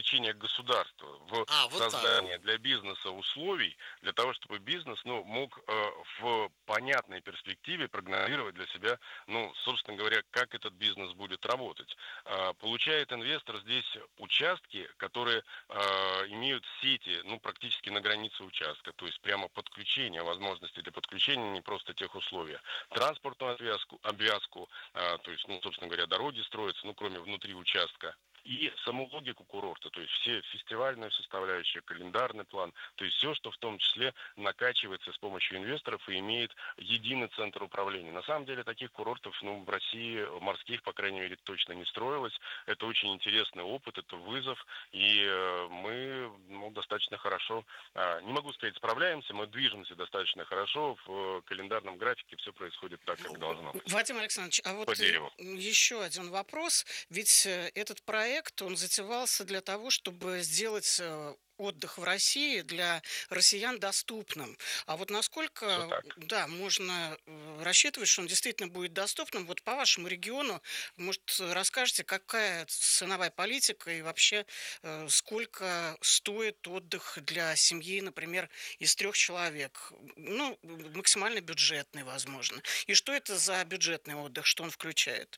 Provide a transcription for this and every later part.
вовлечение государства в Вот так. создание для бизнеса условий, для того, чтобы бизнес мог в понятной перспективе прогнозировать для себя, собственно говоря, как этот бизнес будет работать. Получает инвестор здесь участки, которые имеют сети, практически на границе участка, то есть прямо подключение, возможности для подключения, не просто тех условий. Транспортную обвязку, то есть, собственно говоря, дороги строятся, кроме внутри участка. И саму логику курорта, то есть все фестивальная составляющая, календарный план, то есть все, что в том числе накачивается с помощью инвесторов и имеет единый центр управления. На самом деле таких курортов, в России, морских, по крайней мере, точно не строилось. Это очень интересный опыт, это вызов, и мы достаточно хорошо, не могу сказать справляемся, мы движемся достаточно хорошо, в календарном графике все происходит так, как должно быть. Вадим Александрович, а вот По дереву. еще один вопрос. Ведь этот проект, он затевался для того, чтобы сделать отдых в России для россиян доступным. А вот Все насколько, так. да, можно рассчитывать, что он действительно будет доступным? Вот по вашему региону, может, расскажете, какая ценовая политика и вообще сколько стоит отдых для семьи, например, из 3 человек? Максимально бюджетный, возможно. И что это за бюджетный отдых, что он включает?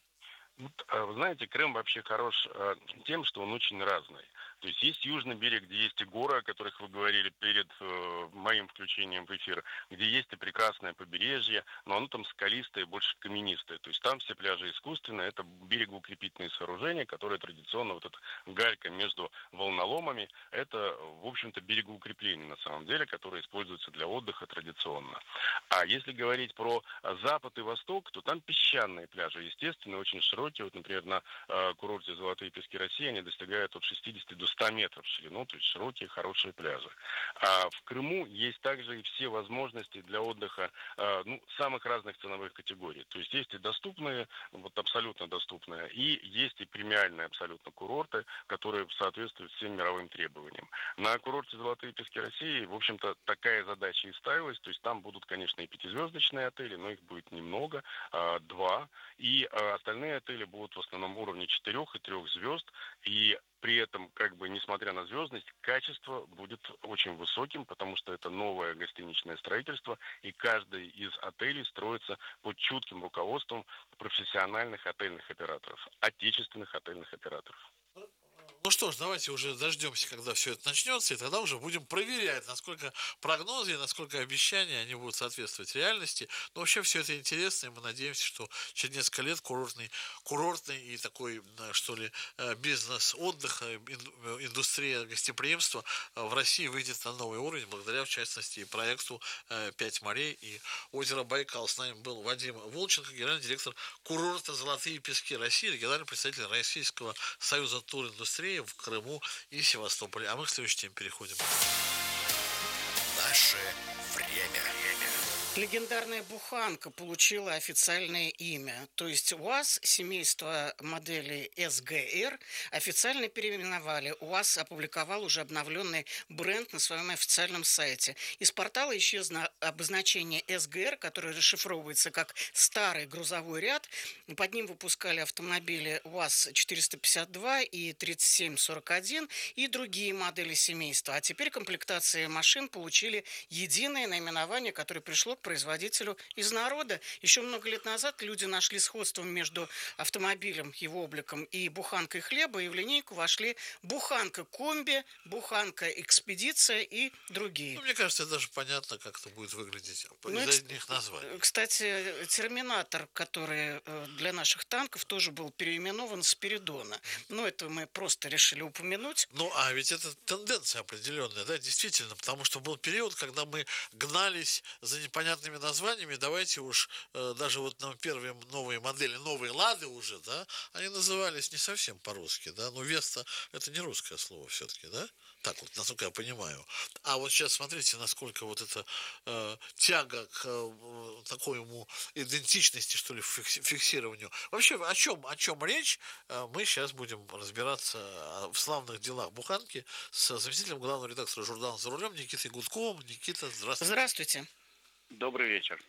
Вы знаете, Крым вообще хорош тем, что он очень разный. То есть южный берег, где есть и горы, о которых вы говорили перед моим включением в эфир, где есть и прекрасное побережье, но оно там скалистое, больше каменистое. То есть там все пляжи искусственные, это берегоукрепительные сооружения, которые традиционно, вот эта галька между волноломами, это, в общем-то, берегоукрепление на самом деле, которое используется для отдыха традиционно. А если говорить про запад и восток, то там песчаные пляжи, естественно, очень широкие. Вот, например, на курорте «Золотые пески России» они достигают от 60 до 100 метров в ширину, то есть широкие, хорошие пляжи. А в Крыму есть также и все возможности для отдыха самых разных ценовых категорий. То есть есть и доступные, абсолютно доступные, и есть и премиальные абсолютно курорты, которые соответствуют всем мировым требованиям. На курорте «Золотые пески России», в общем-то, такая задача и ставилась. То есть там будут, конечно, и пятизвездочные отели, но их будет немного, 2. И остальные отели будут в основном уровня 4 и 3 звезд. И при этом, несмотря на звездность, качество будет очень высоким, потому что это новое гостиничное строительство, и каждый из отелей строится под чутким руководством профессиональных отельных операторов, отечественных отельных операторов. Ну что ж, давайте уже дождемся, когда все это начнется, и тогда уже будем проверять, насколько прогнозы и насколько обещания, они будут соответствовать реальности. Но вообще все это интересно, и мы надеемся, что через несколько лет курортный и такой, что ли, бизнес отдыха, индустрия гостеприимства в России выйдет на новый уровень, благодаря, в частности, проекту «Пять морей» и озеро Байкал. С нами был Вадим Волченко, генеральный директор курорта «Золотые пески России», региональный представитель Российского союза туриндустрии в Крыму и Севастополе. А мы к следующей теме переходим. Наше время. Легендарная буханка получила официальное имя. То есть УАЗ, семейство моделей СГР, официально переименовали. УАЗ опубликовал уже обновленный бренд на своем официальном сайте. Из портала исчезло обозначение СГР, которое расшифровывается как «старый грузовой ряд». Под ним выпускали автомобили УАЗ-452 и 3741 и другие модели семейства. А теперь комплектации машин получили единое наименование, которое пришло к производителю из народа. Еще много лет назад люди нашли сходство между автомобилем, его обликом и буханкой хлеба, и в линейку вошли буханка комби, буханка экспедиция и другие. Мне кажется, это даже понятно, как это будет выглядеть из одних названий. Кстати, терминатор, который для наших танков тоже был переименован Спиридона. Но это мы просто решили упомянуть. А ведь это тенденция определенная, да, действительно, потому что был период, когда мы гнались за непонятными названиями. Давайте уж даже первые новые модели, новые «Лады» уже, да, они назывались не совсем по-русски, да, но «Веста» это не русское слово все-таки, да, так вот, насколько я понимаю. А вот сейчас смотрите, насколько вот эта тяга к такому идентичности, что ли, фиксированию. Вообще, о чем речь, мы сейчас будем разбираться в славных делах буханки с заместителем главного редактора журнала «За рулем» Никитой Гудковым. Никита, здравствуйте. Здравствуйте. Добрый вечер.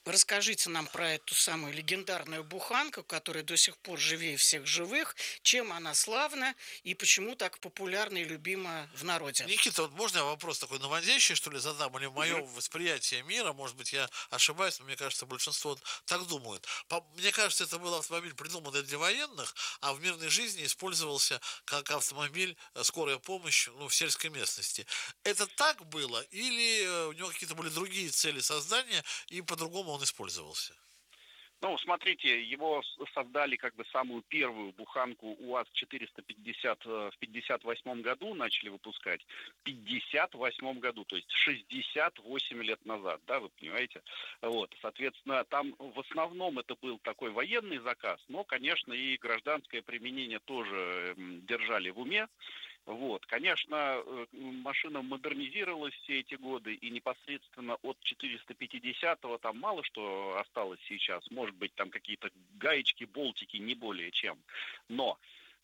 Расскажите нам про эту самую легендарную буханку, которая до сих пор живее всех живых, чем она славна и почему так популярна и любима в народе. Никита, вот можно я вопрос такой наводящий, что ли, задам? Или мое Мгм. восприятие мира, может быть, я ошибаюсь, но мне кажется, большинство вот так думают. Мне кажется, это был автомобиль, придуманный для военных, а в мирной жизни использовался как автомобиль скорая помощь, ну, в сельской местности. Это так было? Или у него какие-то были другие цели создания, и по-другому он использовался? Ну, смотрите, его создали как бы самую первую буханку УАЗ-450 в 58 году, начали выпускать. В 58 году, то есть 68 лет назад, да, вы понимаете? Вот, соответственно, там в основном это был такой военный заказ, но, конечно, и гражданское применение тоже держали в уме. Вот, конечно, машина модернизировалась все эти годы, и непосредственно от 450-го там мало что осталось сейчас. Может быть, там какие-то гаечки, болтики, не более чем. Но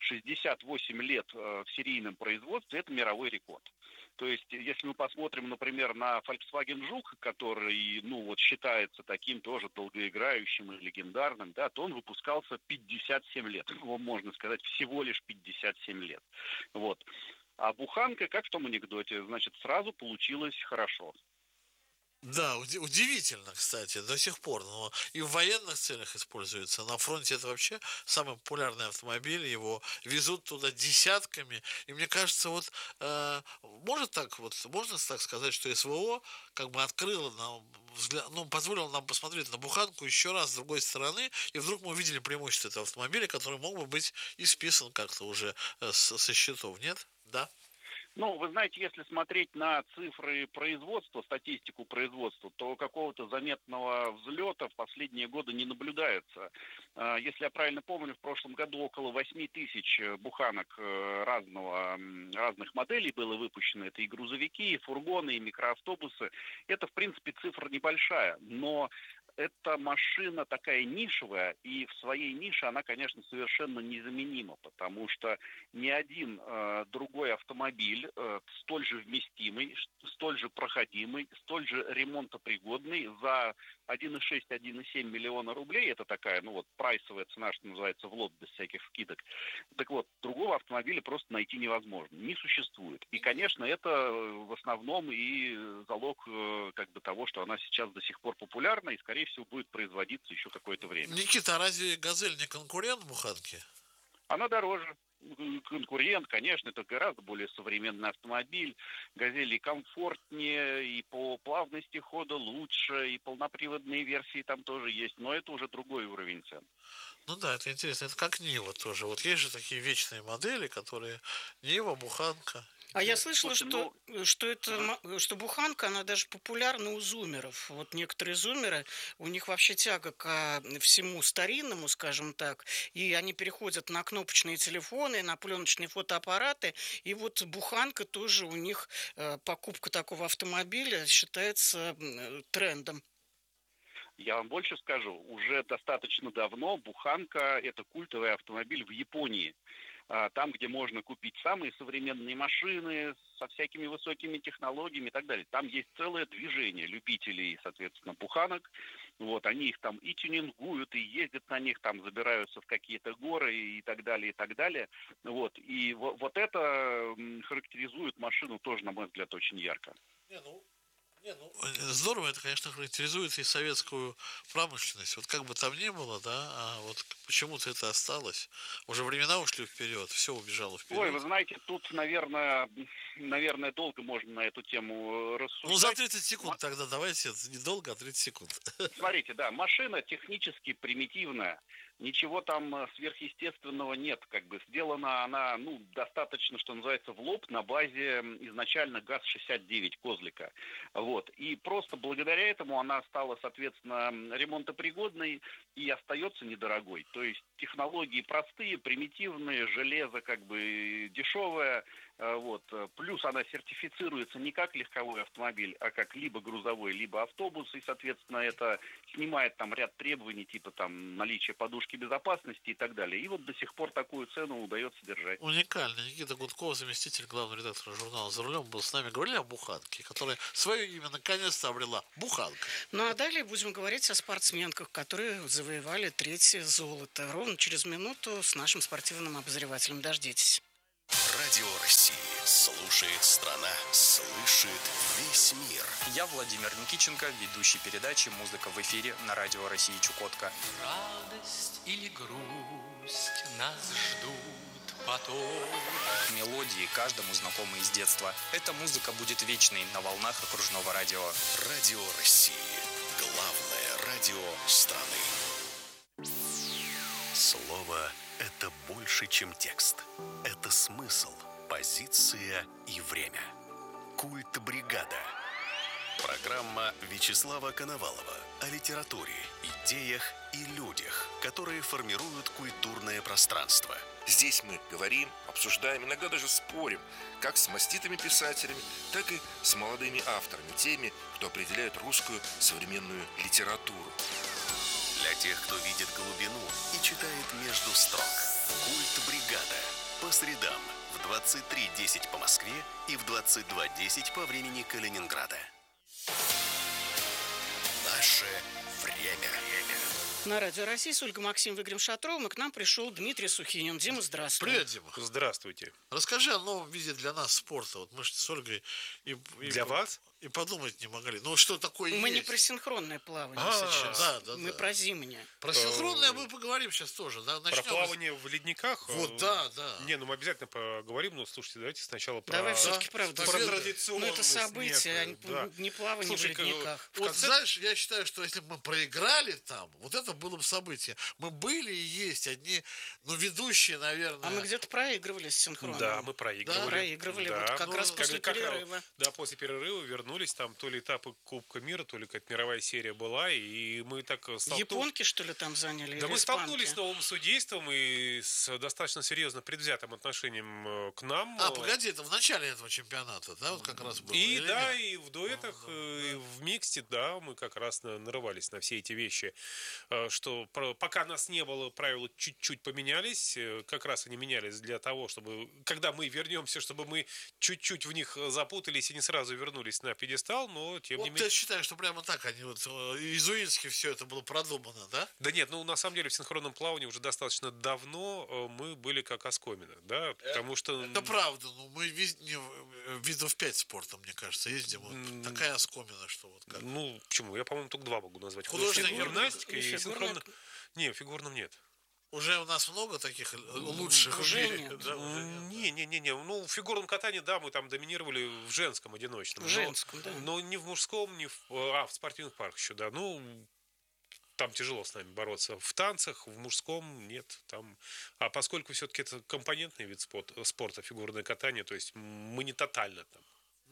68 лет в серийном производстве – это мировой рекорд. То есть, если мы посмотрим, например, на Volkswagen Жук, который, ну, вот считается таким тоже долгоиграющим и легендарным, да, то он выпускался 57 лет. Его можно сказать, всего лишь 57 лет. Вот. А буханка, как в том анекдоте, значит, сразу получилось хорошо. Да, удивительно, кстати, до сих пор. Но и в военных целях используется. На фронте это вообще самый популярный автомобиль. Его везут туда десятками. И мне кажется, вот может так вот, можно так сказать, что СВО как бы открыло нам взгляд, ну, позволило нам посмотреть на буханку еще раз с другой стороны, и вдруг мы увидели преимущество этого автомобиля, который мог бы быть и списан как-то уже со счетов, нет? Да? Ну, вы знаете, если смотреть на цифры производства, статистику производства, то какого-то заметного взлета в последние годы не наблюдается. Если я правильно помню, в прошлом году около 8 тысяч буханок разных моделей было выпущено. Это и грузовики, и фургоны, и микроавтобусы. Это, в принципе, цифра небольшая, но эта машина такая нишевая, и в своей нише она, конечно, совершенно незаменима, потому что ни один другой автомобиль столь же вместимый, столь же проходимый, столь же ремонтопригодный за 1,6-1,7 миллиона рублей, это такая, ну вот, прайсовая цена, что называется, в лот, без всяких скидок. Так вот, другого автомобиля просто найти невозможно, не существует. И, конечно, это в основном и залог как бы того, что она сейчас до сих пор популярна и, скорее всего, будет производиться еще какое-то время. Никита, а разве «Газель» не конкурент буханки? Она дороже. Конкурент, конечно, это гораздо более современный автомобиль. «Газели» комфортнее, и по плавности хода лучше, и полноприводные версии там тоже есть, но это уже другой уровень цен. Ну да, это интересно. Это как Нива тоже. Вот есть же такие вечные модели, которые Нива, буханка. А я слышала, Слушайте, ну, ага. что буханка, она даже популярна у зумеров. Вот некоторые зумеры, у них вообще тяга ко всему старинному, скажем так, и они переходят на кнопочные телефоны, на пленочные фотоаппараты, и вот буханка тоже у них, покупка такого автомобиля считается трендом. Я вам больше скажу, уже достаточно давно буханка – это культовый автомобиль в Японии. Там, где можно купить самые современные машины со всякими высокими технологиями и так далее. Там есть целое движение любителей, соответственно, буханок. Вот, они их там и тюнингуют, и ездят на них, там забираются в какие-то горы и так далее, и так далее. Вот, и вот это характеризует машину тоже, на мой взгляд, очень ярко. Здорово, это, конечно, характеризует и советскую промышленность. Вот как бы там ни было, да, а вот почему-то это осталось. Уже времена ушли вперед, все убежало Ой, вы вперед. знаете, тут, наверное, долго можно на эту тему Ну, за рассуждать. 30 секунд тогда давайте, недолго, а 30 секунд. Смотрите, да, машина технически примитивная, ничего там сверхъестественного нет, как бы сделана она, ну, достаточно, что называется, в лоб на базе изначально ГАЗ-69 Козлика, вот, и просто благодаря этому она стала, соответственно, ремонтопригодной и остается недорогой, то есть технологии простые, примитивные, железо как бы дешевое, Вот. Плюс она сертифицируется не как легковой автомобиль, а как либо грузовой, либо автобус, и, соответственно, это снимает там ряд требований, типа там наличия подушки безопасности и так далее. И вот до сих пор такую цену удается держать. Уникально. Никита Гудков, заместитель главного редактора журнала «За рулем», был с нами. Говорили о буханке, которая свое имя наконец-то обрела. Буханка. Ну а далее будем говорить о спортсменках, которые завоевали 3-е золото. Ровно через минуту с нашим спортивным обозревателем. Дождитесь. Радио России. Слушает страна. Слышит весь мир. Я Владимир Никиченко, ведущий передачи «Музыка в эфире» на Радио России Чукотка. Радость или грусть нас ждут потом. Мелодии каждому знакомы из детства. Эта музыка будет вечной на волнах окружного радио. Радио России. Главное радио страны. Слово – это больше, чем текст. Это смысл, позиция и время. Культ бригада. Программа Вячеслава Коновалова о литературе, идеях и людях, которые формируют культурное пространство. Здесь мы говорим, обсуждаем, иногда даже спорим, как с маститыми писателями, так и с молодыми авторами, теми, кто определяет русскую современную литературу. Для тех, кто видит глубину и читает между строк. Культ бригада. По средам в 23:10 по Москве и в 22:10 по времени Калининграда. Наше время. На Радио России с Ольгой Максимовой, Игорем Шатровым, и к нам пришел Дмитрий Сухинин. Дима, здравствуй. Привет, Дима. Здравствуйте. Расскажи о новом виде для нас спорта. Вот мы же с Ольгой Для вас? и подумать не могли. Ну, что такое Мы есть? не про синхронное плавание А, сейчас. да. Мы про зимнее. Про синхронное мы поговорим сейчас тоже. Да? Про Начнем плавание в ледниках? Вот, да. Не, ну мы обязательно поговорим, но слушайте, давайте сначала про... Давай все-таки правда. про Ну, традиционный это событие, снег, да. не плавание Слушай, в ледниках. Вот знаешь, я считаю, что если бы мы проиграли там, вот это было бы событие. Мы были и есть одни, ведущие, наверное. А мы где-то проигрывали с синхроном. Да, мы проигрывали. Да, проигрывали. Да. Вот как раз после перерыва. Да, после перерыва вернулись, там то ли этапы Кубка мира, то ли какая-то мировая серия была, и мы так столкнулись. Японки, что ли, там заняли? Да, или мы испанки? столкнулись с новым судейством и с достаточно серьезно предвзятым отношением к нам. Погоди, это в начале этого чемпионата, да, вот как раз было? И или да, нет? и в дуэтах, и в миксте, да, мы как раз нарывались на все эти вещи, что пока нас не было, правила чуть-чуть поменялись, как раз они менялись для того, чтобы, когда мы вернемся, чтобы мы чуть-чуть в них запутались и не сразу вернулись на пьедестал, но тем не менее... Ты считаешь, что прямо так они вот изуитски все это было продумано, да? Да нет, на самом деле в синхронном плавании уже достаточно давно мы были как оскомина, да, потому что... Это правда, мы видов 5 спорта, мне кажется, ездим. Вот такая оскомина, что вот как. Ну, почему? Я, по-моему, только 2 могу назвать. Художественная гимнастика и и фигурная. синхронно... Не, в фигурном нет. Уже у нас много таких лучших в Уже мире. нет. Да, уже нет, Не. Ну, в фигурном катании, да, мы там доминировали в женском одиночном. В женском, да. Но не в мужском, не в спортивных парках еще, да. Ну, там тяжело с нами бороться. В танцах, в мужском нет. Там... А поскольку все-таки это компонентный вид спорта, фигурное катание, то есть мы не тотально там.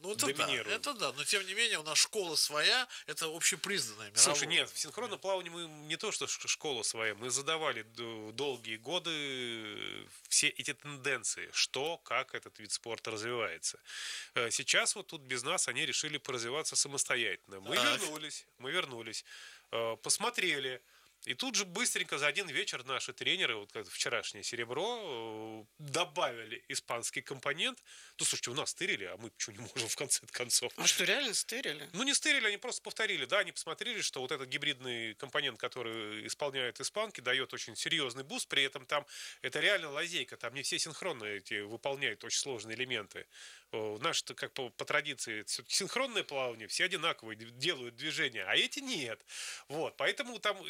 Это да, но тем не менее у нас школа своя, это общепризнанная мировая. Слушай, нет, в синхронном плавании мы не то, что школа своя, мы задавали долгие годы все эти тенденции, что, как этот вид спорта развивается. Сейчас вот тут без нас они решили поразвиваться самостоятельно. Мы вернулись, посмотрели. И тут же быстренько за один вечер наши тренеры, вот как вчерашнее серебро, добавили испанский компонент. Ну, слушайте, у нас стырили, а мы почему не можем в конце концов? А что, реально стырили? Ну, не стырили, они просто повторили. Да, они посмотрели, что вот этот гибридный компонент, который исполняют испанки, дает очень серьезный буст. При этом там это реально лазейка. Там не все синхронно эти выполняют очень сложные элементы. Наши-то, как по традиции, синхронное плавание, все одинаковые, делают движения, а эти нет. Вот, поэтому там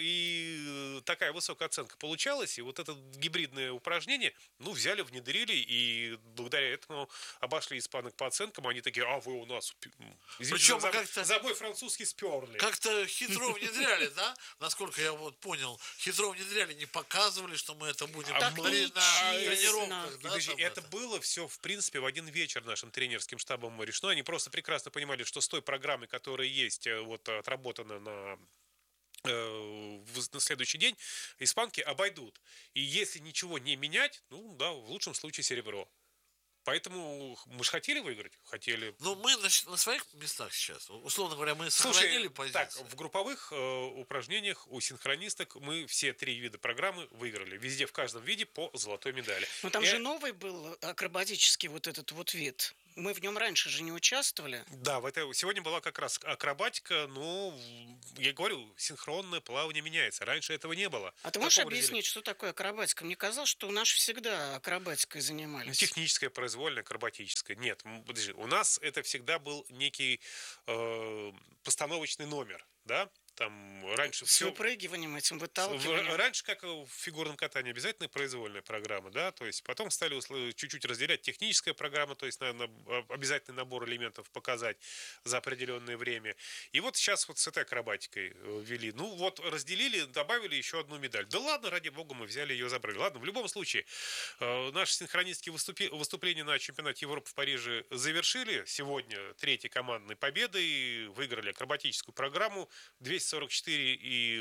и такая высокая оценка получалась, и вот это гибридное упражнение, взяли, внедрили, и благодаря этому обошли испанок по оценкам, они такие, вы у нас, Причем как-то за мой французский сперли. Как-то хитро внедряли, да? Насколько я вот понял, хитро внедряли, не показывали, что мы это будем на тренировках. Да, Подожди, это было все, в принципе, в один вечер нашим тренерским штабом решено. Они просто прекрасно понимали, что с той программой, которая есть, вот отработана на следующий день, испанки обойдут. И если ничего не менять, в лучшем случае серебро. Поэтому мы же хотели выиграть, хотели. Ну, мы на своих местах сейчас. Условно говоря, мы Слушай, сохранили позиции. так, в групповых упражнениях у синхронисток мы все 3 вида программы выиграли. Везде, в каждом виде по золотой медали. Но там же новый был акробатический вот этот вот вид. Мы в нем раньше же не участвовали. Да, сегодня была как раз акробатика, но, я говорю, синхронное плавание меняется. Раньше этого не было. А ты можешь объяснить, что такое акробатика? Мне казалось, что у нас всегда акробатикой занимались. Техническая, произвольная, акробатическая. Нет, подожди, у нас это всегда был некий постановочный номер, да? Там раньше с выпрыгиванием, этим выталкиванием. Раньше, как в фигурном катании, обязательно произвольная программа, да, то есть потом стали чуть-чуть разделять техническая программа, то есть обязательный набор элементов показать за определенное время. И вот сейчас вот с этой акробатикой ввели. Ну вот разделили, добавили еще одну медаль. Да ладно, ради бога, мы взяли ее, забрали. Ладно, в любом случае, наши синхронистские выступления на чемпионате Европы в Париже завершили. Сегодня 3-й командной победой, выиграли акробатическую программу, 244 и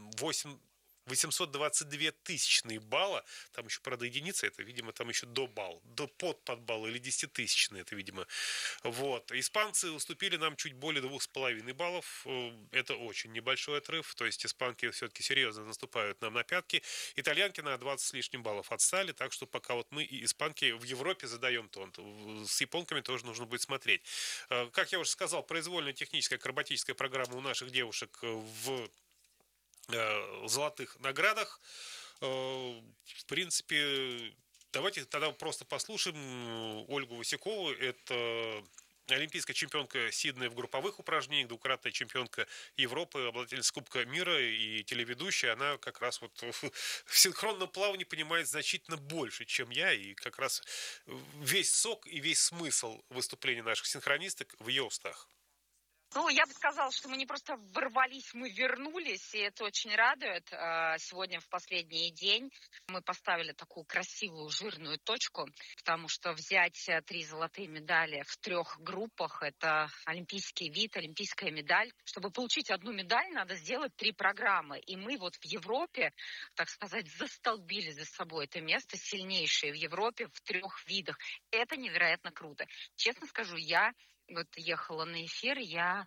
822 тысячные балла. Там еще, правда, единица, это, видимо, там еще до балл, до подбалла или 10-тысячные, это, видимо. Вот. Испанцы уступили нам чуть более 2,5 баллов. Это очень небольшой отрыв. То есть испанки все-таки серьезно наступают нам на пятки. Итальянки на 20 с лишним баллов отстали. Так что пока вот мы и испанки в Европе задаем тон. С японками тоже нужно будет смотреть. Как я уже сказал, произвольная техническая акробатическая программа у наших девушек в золотых наградах. В принципе, давайте тогда просто послушаем Ольгу Васюкову. Это олимпийская чемпионка Сиднея в групповых упражнениях, двукратная чемпионка Европы, обладательница Кубка мира и телеведущая. Она как раз вот в синхронном плавании понимает значительно больше, чем я. И как раз весь сок и весь смысл выступления наших синхронисток в ее устах. Ну, я бы сказала, что мы не просто ворвались, мы вернулись, и это очень радует. Сегодня в последний день мы поставили такую красивую жирную точку, потому что взять 3 золотые медали в 3 группах – это олимпийский вид, олимпийская медаль. Чтобы получить одну медаль, надо сделать 3 программы. И мы вот в Европе, так сказать, застолбили за собой это место, сильнейшее в Европе в 3 видах. Это невероятно круто. Честно скажу, я вот ехала на эфир,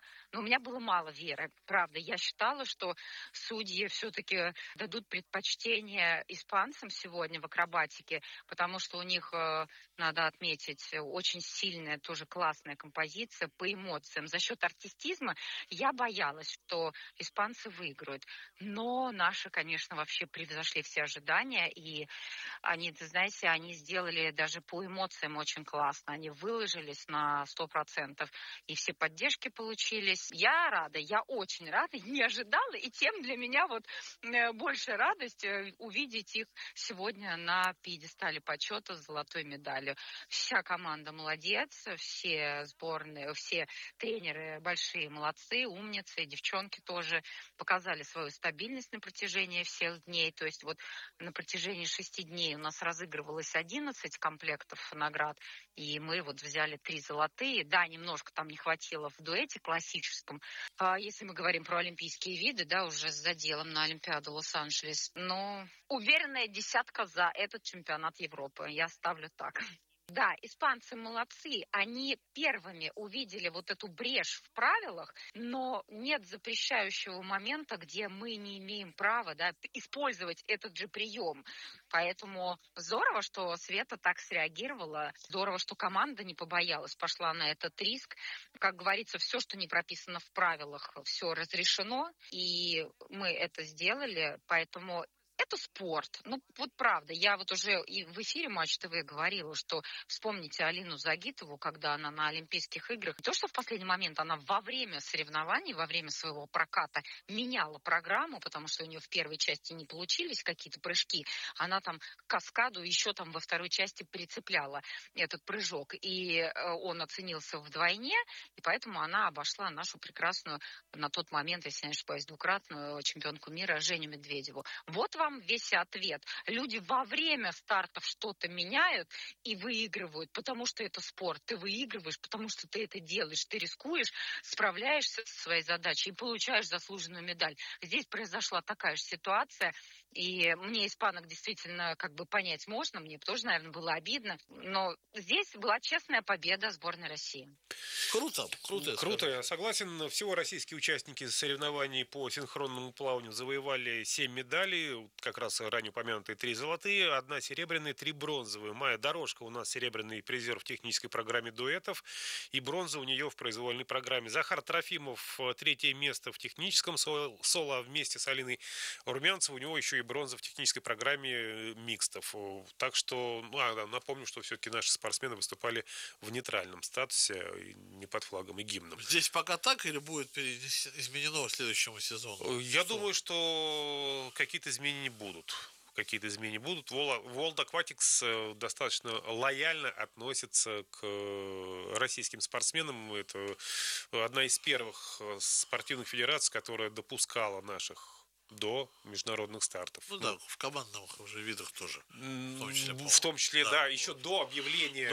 у меня было мало веры, правда. Я считала, что судьи все-таки дадут предпочтение испанцам сегодня в акробатике, потому что у них, надо отметить, очень сильная, тоже классная композиция по эмоциям. За счет артистизма я боялась, что испанцы выиграют. Но наши, конечно, вообще превзошли все ожидания, и они, ты знаете, они сделали даже по эмоциям очень классно. Они выложились на 100%. И все поддержки получились. Я рада, я очень рада, не ожидала. И тем для меня вот большая радость увидеть их сегодня на пьедестале почета с золотой медалью. Вся команда молодец, все сборные, все тренеры большие молодцы, умницы, девчонки тоже показали свою стабильность на протяжении всех дней. То есть вот на протяжении 6 дней у нас разыгрывалось 11 комплектов наград, и мы вот взяли 3 золотые. Да, немножко там не хватило в дуэте классическом. Если мы говорим про олимпийские виды, да, уже с заделом на Олимпиаду Лос-Анджелес. Но уверенная 10 за этот чемпионат Европы. Я ставлю так. Да, испанцы молодцы, они первыми увидели вот эту брешь в правилах, но нет запрещающего момента, где мы не имеем права, да, использовать этот же прием. Поэтому здорово, что Света так среагировала, здорово, что команда не побоялась, пошла на этот риск. Как говорится, все, что не прописано в правилах, все разрешено, и мы это сделали, поэтому... Это спорт. Ну, вот правда. Я вот уже и в эфире Матч ТВ говорила, что вспомните Алину Загитову, когда она на Олимпийских играх, не то, что в последний момент она во время соревнований, во время своего проката меняла программу, потому что у нее в первой части не получились какие-то прыжки. Она там каскаду еще там во второй части прицепляла этот прыжок. И он оценился вдвойне, и поэтому она обошла нашу прекрасную на тот момент, если не ошибаюсь, двукратную чемпионку мира Женю Медведеву. Вот вам весь ответ. Люди во время стартов что-то меняют и выигрывают, потому что это спорт. Ты выигрываешь, потому что ты это делаешь, ты рискуешь, справляешься со своей задачей и получаешь заслуженную медаль. Здесь произошла такая же ситуация. И мне испанок действительно как бы понять можно, мне тоже, наверное, было обидно. Но здесь была честная победа сборной России. Круто. Круто, я согласен. Всего российские участники соревнований по синхронному плаванию завоевали 7 медалей. Как раз ранее упомянутые 3 золотые, 1 серебряная, 3 бронзовые. Майя Дорожко у нас серебряный призер в технической программе дуэтов. И бронза у нее в произвольной программе. Захар Трофимов 3 место в техническом соло вместе с Алиной Румянцевой. У него еще и бронза в технической программе микстов. Так что, напомню, что все-таки наши спортсмены выступали в нейтральном статусе, не под флагом и гимном. Здесь пока так или будет изменено к следующему сезону? Я думаю, что какие-то изменения будут. World Aquatics достаточно лояльно относится к российским спортсменам. Это одна из первых спортивных федераций, которая допускала наших до международных стартов. Ну да, в командных уже видах тоже. В том числе, да, еще до объявления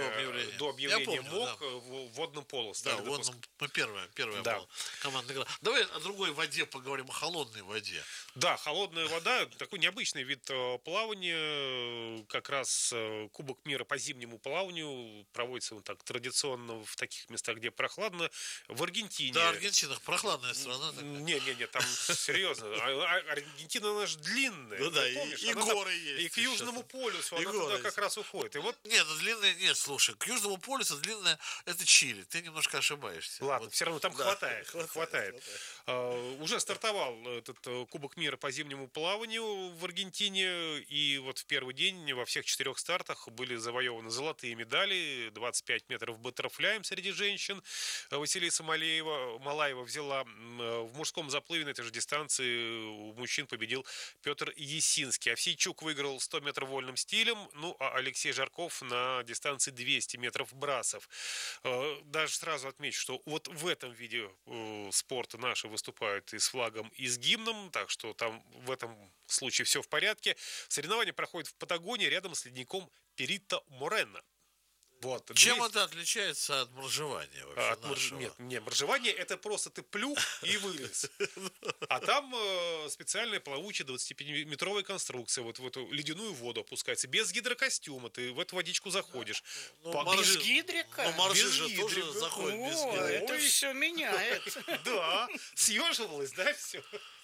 МОК в водном поло. Да, первая была командная игра. Давай о другой воде поговорим, о холодной воде. Да, холодная вода, такой необычный вид плавания. Как раз Кубок мира по зимнему плаванию проводится вот так традиционно в таких местах, где прохладно. В Аргентине. Да, Аргентина прохладная страна. Не, там серьезно. Аргентина, она же длинная. Ну да, и горы есть. И к Южному полюсу она туда как раз уходит. И вот... Нет, слушай, к Южному полюсу длинная это Чили. Ты немножко ошибаешься. Ладно, все равно там хватает. Уже стартовал этот Кубок мира по зимнему плаванию в Аргентине. И вот в первый день во всех 4 стартах были завоеваны золотые медали. 25 метров баттерфляем среди женщин. Василиса Малаева взяла в мужском заплыве на этой же дистанции. У мужчин победил Петр Есинский. Овсейчук выиграл 100 метров вольным стилем. Ну, а Алексей Жарков на дистанции 200 метров брасов. Даже сразу отмечу, что вот в этом виде спорта наши выступают и с флагом, и с гимном. Так что там в этом случае все в порядке. Соревнования проходят в Патагонии рядом с ледником Перито Морено. Вот. Чем это отличается от моржевания вообще? Нет, моржевание это просто ты плюх и вылез. А там специальная плавучая 25-метровая конструкция. Вот в эту ледяную воду опускается. Без гидрокостюма ты в эту водичку заходишь. Без гидрика? Ну, моржи же тоже заходят без гидрика. Это все меняет. Да, съеживалось, да, все.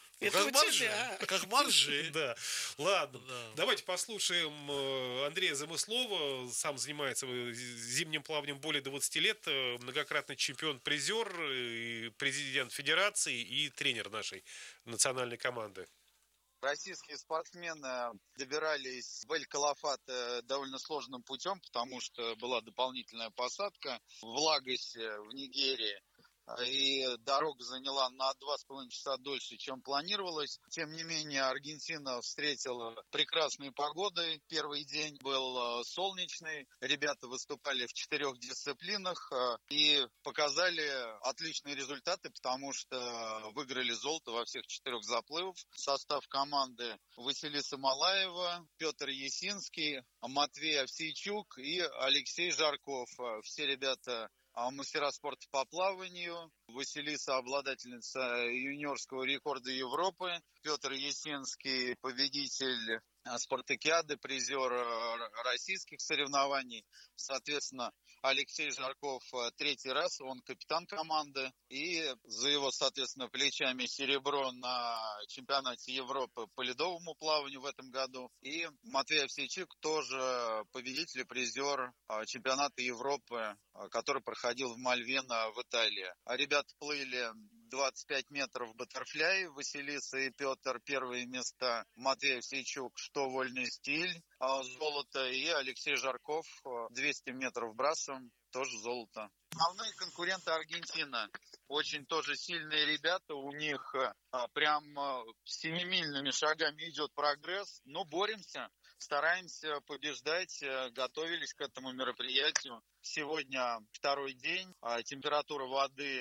Как моржи. Да. Ладно, давайте послушаем Андрея Замыслова. Сам занимается зимним плаванием более 20 лет. Многократный чемпион-призер, и президент федерации и тренер нашей национальной команды. Российские спортсмены добирались в Эль-Калафат довольно сложным путем, потому что была дополнительная посадка в Лагосе, в Нигерии. И дорога заняла на 2,5 часа дольше, чем планировалось. Тем не менее, Аргентина встретила прекрасной погодой. Первый день был солнечный. Ребята выступали в 4 дисциплинах и показали отличные результаты, потому что выиграли золото во всех 4 заплывах. Состав команды: Василиса Малаева, Петр Есинский, Матвей Овсейчук и Алексей Жарков. Все ребята мастера спорта по плаванию. Василиса — обладательница юниорского рекорда Европы. Петр Есинский — победитель спартакиады, призер российских соревнований. Соответственно, Алексей Жарков 3-й раз, он капитан команды. И за его, соответственно, плечами серебро на чемпионате Европы по ледовому плаванию в этом году. И Матвей Овсейчук тоже победитель и призер чемпионата Европы, который проходил в Мальвено в Италии. А ребята плыли 25 метров баттерфляй. Василиса и Петр — первые места. Матвей Овсейчук — что вольный стиль, золото. И Алексей Жарков 200 метров брасом, тоже золото. Основные конкуренты Аргентина. Очень тоже сильные ребята. У них прям семимильными шагами идет прогресс. Но боремся, стараемся побеждать. Готовились к этому мероприятию. Сегодня 2-й день. Температура воды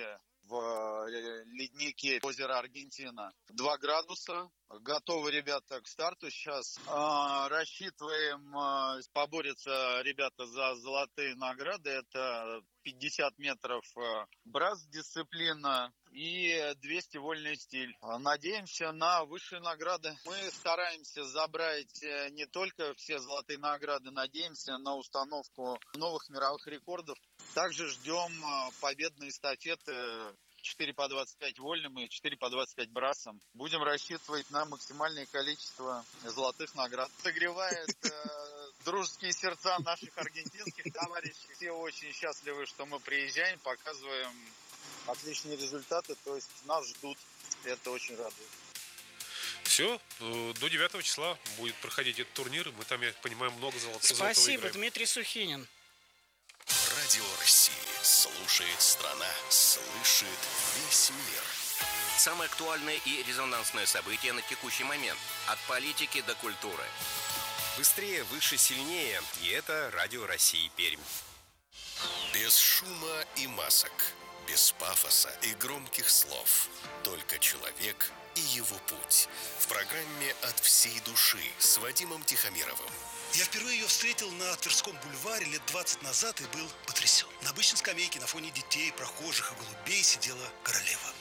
в леднике озера Аргентина 2 градуса. Готовы ребята к старту сейчас. Рассчитываем, поборются ребята за золотые награды. Это 50 метров брас-дисциплина и 200 вольный стиль. Надеемся на высшие награды. Мы стараемся забрать не только все золотые награды, надеемся на установку новых мировых рекордов. Также ждем победные эстафеты 4 по 25 вольным и 4 по 25 брасом. Будем рассчитывать на максимальное количество золотых наград. Согревает дружеские сердца наших аргентинских товарищей. Все очень счастливы, что мы приезжаем, показываем отличные результаты. То есть нас ждут. Это очень радует. Все, до 9 числа будет проходить этот турнир. Мы там, я понимаю, много золотого Спасибо, выиграем. Дмитрий Сухинин. Радио России. Слушает страна, слышит весь мир. Самые актуальные и резонансные события на текущий момент. От политики до культуры. Быстрее, выше, сильнее. И это Радио России Пермь. Без шума и масок. Без пафоса и громких слов. Только человек и его путь. В программе «От всей души» с Вадимом Тихомировым. Я впервые ее встретил на Тверском бульваре лет 20 назад и был потрясен. На обычной скамейке на фоне детей, прохожих и голубей сидела королева.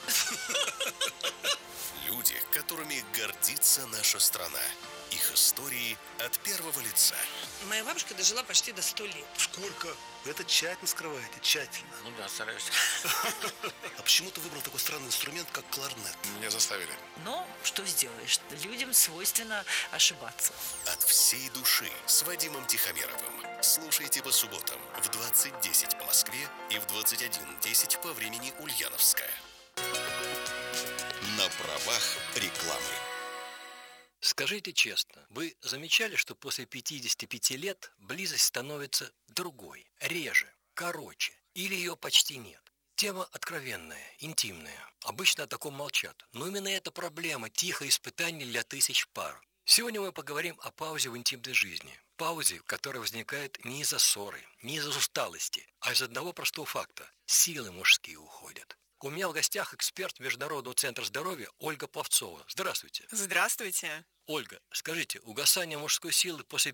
Люди, которыми гордится наша страна. Их истории от первого лица. Моя бабушка дожила почти до 100 лет. Сколько? Вы это тщательно скрываете, тщательно. Ну да, стараюсь. А почему ты выбрал такой странный инструмент, как кларнет? Меня заставили. Но что сделаешь? Людям свойственно ошибаться. От всей души с Вадимом Тихомировым. Слушайте по субботам в 20:10 по Москве и в 21:10 по времени Ульяновская. На правах рекламы. Скажите честно, вы замечали, что после 55 лет близость становится другой, реже, короче, или ее почти нет? Тема откровенная, интимная. Обычно о таком молчат. Но именно эта проблема – тихое испытание для тысяч пар. Сегодня мы поговорим о паузе в интимной жизни. Паузе, которая возникает не из-за ссоры, не из-за усталости, а из одного простого факта – силы мужские уходят. У меня в гостях эксперт Международного центра здоровья Ольга Пловцова. Здравствуйте. Здравствуйте. Ольга, скажите, угасание мужской силы после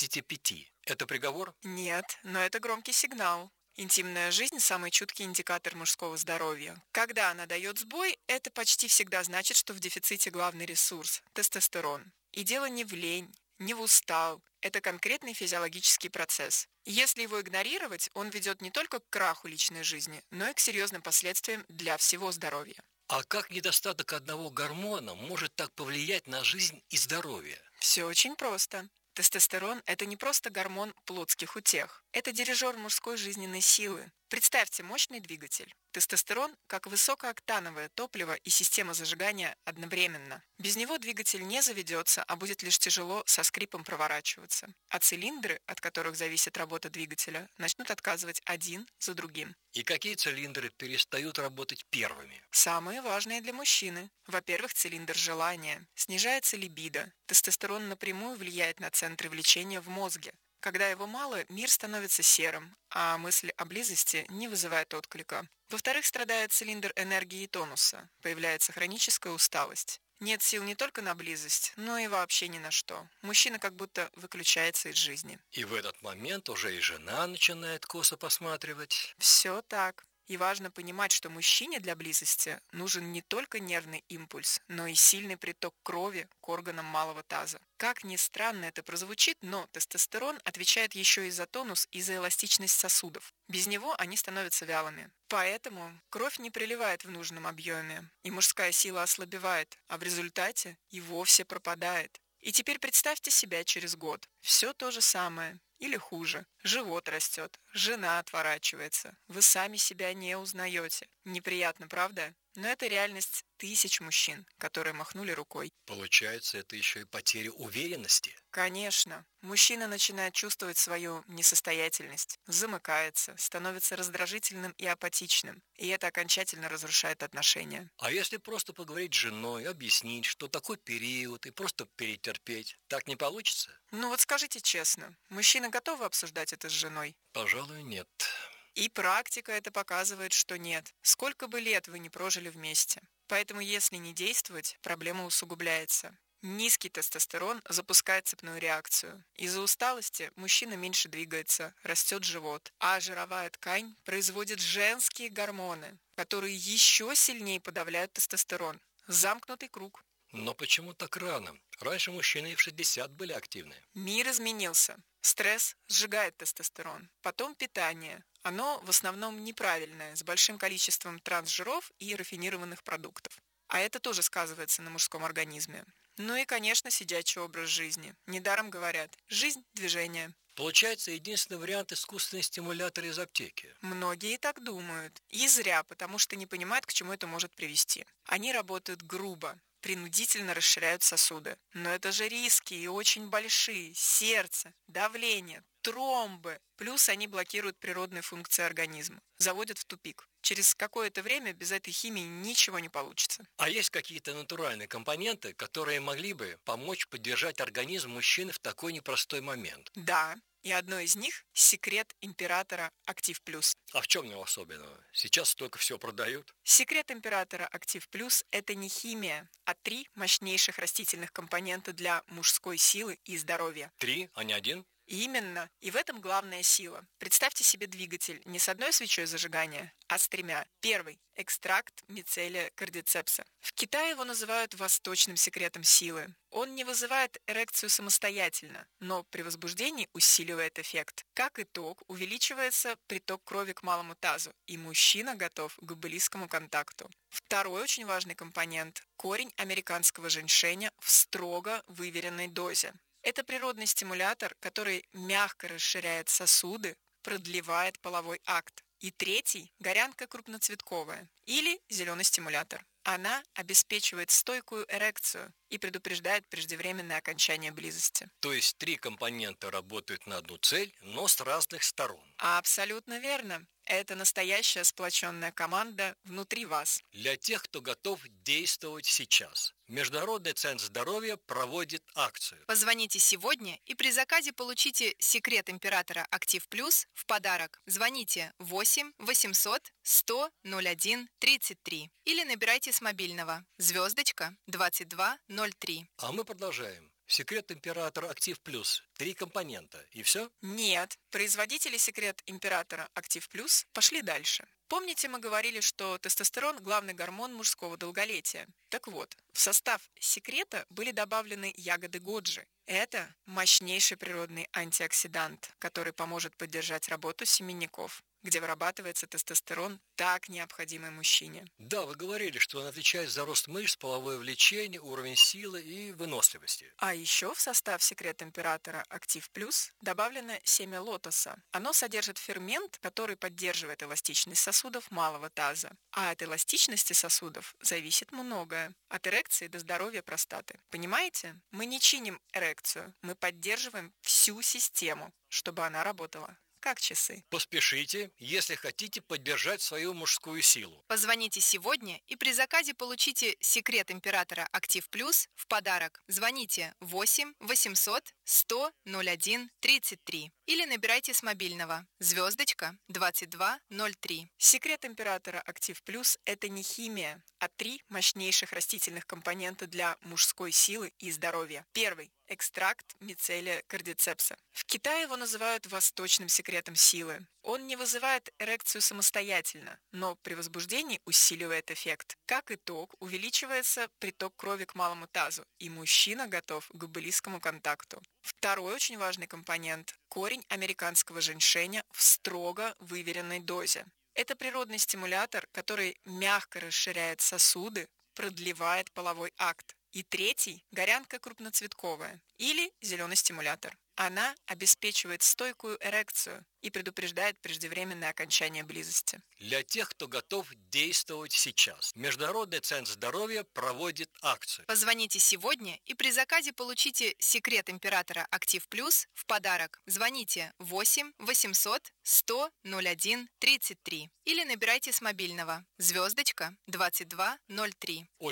55 – это приговор? Нет, но это громкий сигнал. Интимная жизнь – самый чуткий индикатор мужского здоровья. Когда она дает сбой, это почти всегда значит, что в дефиците главный ресурс – тестостерон. И дело не в лень, не в устал. Это конкретный физиологический процесс. Если его игнорировать, он ведет не только к краху личной жизни, но и к серьезным последствиям для всего здоровья. А как недостаток одного гормона может так повлиять на жизнь и здоровье? Все очень просто. Тестостерон – это не просто гормон плотских утех. Это дирижер мужской жизненной силы. Представьте мощный двигатель. Тестостерон – как высокооктановое топливо и система зажигания одновременно. Без него двигатель не заведется, а будет лишь тяжело со скрипом проворачиваться. А цилиндры, от которых зависит работа двигателя, начнут отказывать один за другим. И какие цилиндры перестают работать первыми? Самые важные для мужчины. Во-первых, цилиндр желания. Снижается либидо. Тестостерон напрямую влияет на центры влечения в мозге. Когда его мало, мир становится серым, а мысль о близости не вызывает отклика. Во-вторых, страдает цилиндр энергии и тонуса. Появляется хроническая усталость. Нет сил не только на близость, но и вообще ни на что. Мужчина как будто выключается из жизни. И в этот момент уже и жена начинает косо посматривать. Все так. И важно понимать, что мужчине для близости нужен не только нервный импульс, но и сильный приток крови к органам малого таза. Как ни странно это прозвучит, но тестостерон отвечает еще и за тонус и за эластичность сосудов. Без него они становятся вялыми. Поэтому кровь не приливает в нужном объеме, и мужская сила ослабевает, а в результате и вовсе пропадает. И теперь представьте себя через год. Все то же самое. Или хуже. Живот растет, жена отворачивается. Вы сами себя не узнаете. Неприятно, правда? Но это реальность тысяч мужчин, которые махнули рукой. Получается, это еще и потеря уверенности? Конечно. Мужчина начинает чувствовать свою несостоятельность, замыкается, становится раздражительным и апатичным. И это окончательно разрушает отношения. А если просто поговорить с женой, объяснить, что такой период, и просто перетерпеть, так не получится? Ну вот скажите честно, мужчины готовы обсуждать это с женой? Пожалуй, нет. И практика это показывает, что нет. Сколько бы лет вы не прожили вместе. Поэтому если не действовать, проблема усугубляется. Низкий тестостерон запускает цепную реакцию. Из-за усталости мужчина меньше двигается, растет живот, а жировая ткань производит женские гормоны, которые еще сильнее подавляют тестостерон. Замкнутый круг. Но почему так рано? Раньше мужчины и в 60 были активны. Мир изменился. Стресс сжигает тестостерон. Потом питание. Оно в основном неправильное, с большим количеством трансжиров и рафинированных продуктов. А это тоже сказывается на мужском организме. Ну и, конечно, сидячий образ жизни. Недаром говорят: жизнь – движение. Получается, единственный вариант – искусственный стимулятор из аптеки. Многие так думают. И зря, потому что не понимают, к чему это может привести. Они работают грубо, принудительно расширяют сосуды. Но это же риски и очень большие. Сердце, давление, тромбы. Плюс они блокируют природные функции организма. Заводят в тупик. Через какое-то время без этой химии ничего не получится. А есть какие-то натуральные компоненты, которые могли бы помочь поддержать организм мужчины в такой непростой момент? Да, и одно из них – секрет императора Актив Плюс. А в чем его особенного? Сейчас столько всего продают. Секрет императора Актив Плюс – это не химия, а 3 мощнейших растительных компонента для мужской силы и здоровья. 3, а не 1? Именно. И в этом главная сила. Представьте себе двигатель не с одной свечой зажигания, а с 3. Первый – экстракт мицелия кардицепса. В Китае его называют восточным секретом силы. Он не вызывает эрекцию самостоятельно, но при возбуждении усиливает эффект. Как итог, увеличивается приток крови к малому тазу, и мужчина готов к близкому контакту. Второй очень важный компонент – корень американского женьшеня в строго выверенной дозе. Это природный стимулятор, который мягко расширяет сосуды, продлевает половой акт. И третий – горянка крупноцветковая или зеленый стимулятор. Она обеспечивает стойкую эрекцию и предупреждает преждевременное окончание близости. То есть 3 компонента работают на одну цель, но с разных сторон. Абсолютно верно. Это настоящая сплоченная команда внутри вас. Для тех, кто готов действовать сейчас. Международный центр здоровья проводит акцию. Позвоните сегодня и при заказе получите секрет императора Актив Плюс в подарок. Звоните 8 800 100 01 33 или набирайте с мобильного звездочка 2203. А мы продолжаем. Секрет императора Актив Плюс. 3 компонента. И все? Нет. Производители секрет императора Актив Плюс пошли дальше. Помните, мы говорили, что тестостерон – главный гормон мужского долголетия? Так вот, в состав секрета были добавлены ягоды годжи. Это мощнейший природный антиоксидант, который поможет поддержать работу семенников, где вырабатывается тестостерон, так необходимый мужчине. Да, вы говорили, что он отвечает за рост мышц, половое влечение, уровень силы и выносливости. А еще в состав секрет императора Актив Плюс добавлено семя лотоса. Оно содержит фермент, который поддерживает эластичность сосудов малого таза. А от эластичности сосудов зависит многое. От эрекции до здоровья простаты. Понимаете? Мы не чиним эрекцию, мы поддерживаем всю систему, чтобы она работала как часы. Поспешите, если хотите поддержать свою мужскую силу. Позвоните сегодня и при заказе получите секрет императора Актив Плюс в подарок. Звоните 8 800 100 01 33 или набирайте с мобильного звездочка 2203. Секрет императора Актив Плюс – это не химия, а 3 мощнейших растительных компонента для мужской силы и здоровья. Первый – экстракт мицелия кардицепса. В Китае его называют восточным секретом силы. Он не вызывает эрекцию самостоятельно, но при возбуждении усиливает эффект. Как итог, увеличивается приток крови к малому тазу, и мужчина готов к близкому контакту. Второй очень важный компонент – корень американского женьшеня в строго выверенной дозе. Это природный стимулятор, который мягко расширяет сосуды, продлевает половой акт. И третий – горянка крупноцветковая или зеленый стимулятор. Она обеспечивает стойкую эрекцию и предупреждает преждевременное окончание близости. Для тех, кто готов действовать сейчас. Международный центр здоровья проводит акцию. Позвоните сегодня и при заказе получите секрет императора Актив Плюс в подарок. Звоните 8 800 100 01 33 или набирайте с мобильного звездочка 2203. Ольга,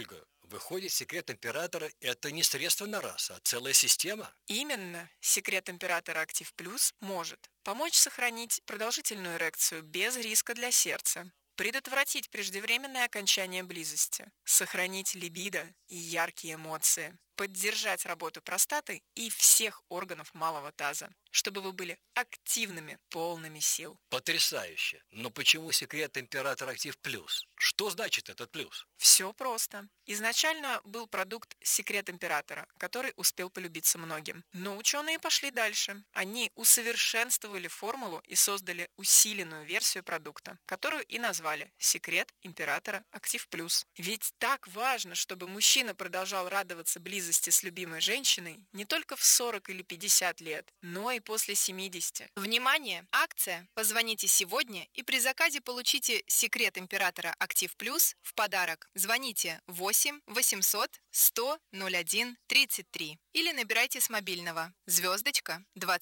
Выходит, секрет императора – это не средство на раз, а целая система? Именно. Секрет императора Актив Плюс может помочь сохранить продолжительную эрекцию без риска для сердца, предотвратить преждевременное окончание близости, сохранить либидо и яркие эмоции, поддержать работу простаты и всех органов малого таза, чтобы вы были активными, полными сил. Потрясающе! Но почему секрет императора Актив Плюс? Что значит этот плюс? Все просто. Изначально был продукт «Секрет императора», который успел полюбиться многим. Но ученые пошли дальше. Они усовершенствовали формулу и создали усиленную версию продукта, которую и назвали «Секрет императора Актив Плюс». Ведь так важно, чтобы мужчина продолжал радоваться близости с любимой женщиной не только в 40 или 50 лет, но и после 70. Внимание! Акция! Позвоните сегодня и при заказе получите «Секрет императора Актив Плюс» в подарок. Звоните 8 800 100 01 33 или набирайте с мобильного звездочка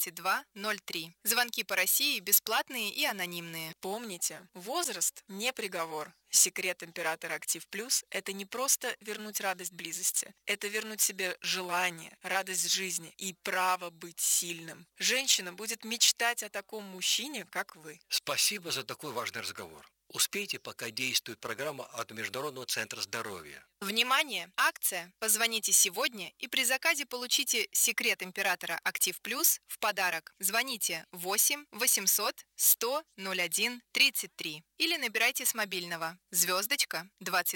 2203. Звонки по России бесплатные и анонимные. Помните, возраст не приговор. Секрет императора Актив Плюс – это не просто вернуть радость близости, это вернуть себе желание, радость жизни и право быть сильным. Женщина будет мечтать о таком мужчине, как вы. Спасибо за такой важный разговор. Успейте, пока действует программа от Международного центра здоровья. Внимание! Акция! Позвоните сегодня и при заказе получите «Секрет императора Актив Плюс» в подарок. Звоните 8 800 100 01 33 или набирайте с мобильного звездочка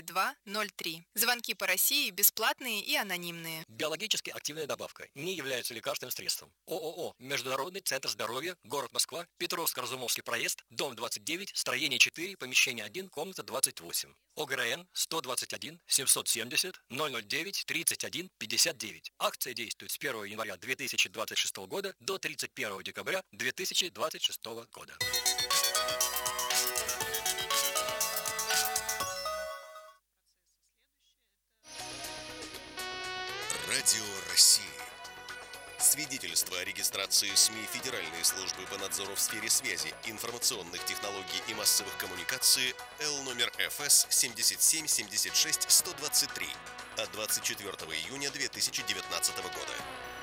2203. Звонки по России бесплатные и анонимные. Биологически активная добавка не является лекарственным средством. ООО «Международный центр здоровья», город Москва, Петровско-Разумовский проезд, дом 29, строение 4, помещение 1, комната 28. ОГРН 121 770 009 31 59. Акция действует с 1 января 2026 года до 31 декабря 2026 года. Радио России. Свидетельство о регистрации СМИ Федеральной службы по надзору в сфере связи, информационных технологий и массовых коммуникаций Л номер ФС 7776-123 от 24 июня 2019 года.